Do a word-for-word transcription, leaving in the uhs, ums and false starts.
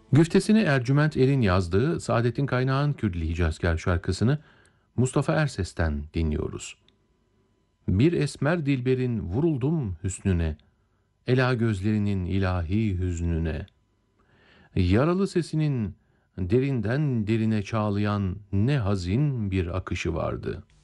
Güftesini Ercüment Er'in yazdığı Saadettin Kaynağ'ın Kürdili Hicazkar şarkısını Mustafa Erses'ten dinliyoruz. Bir esmer dilberin vuruldum hüsnüne, ela gözlerinin ilahi hüznüne. Yaralı sesinin derinden derine çağlayan ne hazin bir akışı vardı.